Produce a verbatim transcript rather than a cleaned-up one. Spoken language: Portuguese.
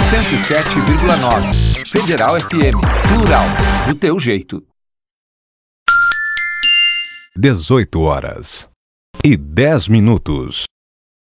cento e sete vírgula nove. Federal F M. Plural. Do teu jeito. dezoito horas e dez minutos.